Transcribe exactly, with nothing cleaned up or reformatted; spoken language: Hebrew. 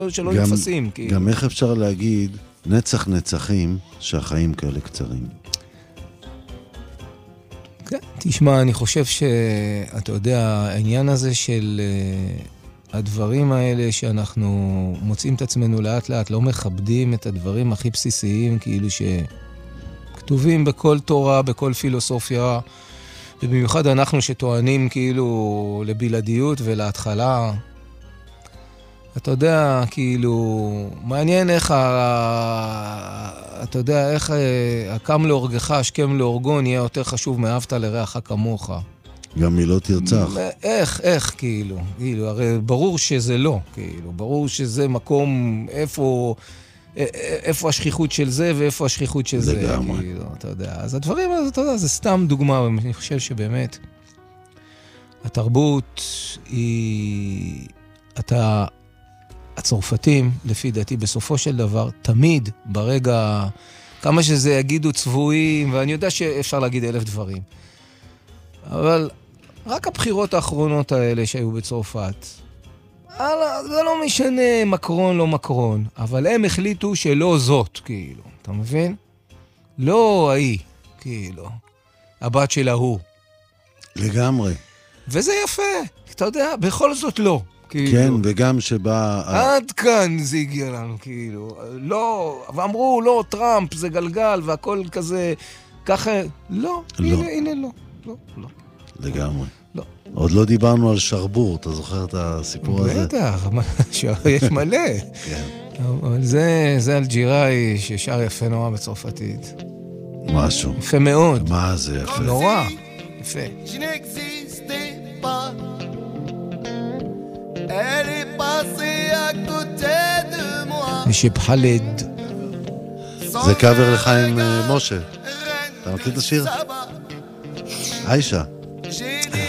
שלא נתפסים. גם איך אפשר להגיד נצח נצחים שהחיים כאלה קצרים? כן, תשמע, אני חושב שאתה יודע, העניין הזה של הדברים האלה שאנחנו מוצאים את עצמנו לאט לאט, לא מכבדים את הדברים הכי בסיסיים, כאילו שכתובים בכל תורה, בכל פילוסופיה, ובמיוחד אנחנו שטוענים כאילו לבלעדיות ולהתחלה. אתה יודע, כאילו, מעניין איך, אתה יודע, איך הקם להורגך, השכם להורגו, נהיה יותר חשוב מאהבת לרעך כמוך. גם מי לא תרצח. איך, איך, כאילו, כאילו, הרי ברור שזה לא, כאילו, ברור שזה מקום, איפה, איפה השכיחות של זה ואיפה השכיחות של זה, לגמרי. כאילו, אתה יודע. אז הדברים, אתה יודע, זה סתם דוגמה, אני חושב שבאמת, התרבות היא, אתה, הצרפתים, לפי דעתי, בסופו של דבר, תמיד, ברגע, כמה שזה יגידו צבועים, ואני יודע שאפשר להגיד אלף דברים, אבל רק הבחירות האחרונות האלה שהיו בצרפת, זה לא משנה מקרון, לא מקרון, אבל הם החליטו שלא זאת, כאילו, אתה מבין? לא ההיא, כאילו, הבת של ההוא. לגמרי. וזה יפה, אתה יודע, בכל זאת לא. כאילו. כן, וגם שבא... עד כאן זה הגיע לנו, כאילו. לא, ואמרו, לא, טראמפ זה גלגל, והכל כזה, ככה, לא, לא. הנה, הנה, לא, לא, לא. לגמרי. לא. עוד לא דיברנו על שרבור, אתה זוכר את הסיפור הזה? בטח, יש מלא. כן. אבל זה, זה אלג'יראי ששר יפה נורא בצרפתית. משהו. יפה מאוד. מה זה יפה? נורא, יפה. ושבחלד. זה קאבר לחיים משה. אתה מכיר את השיר? עיישה.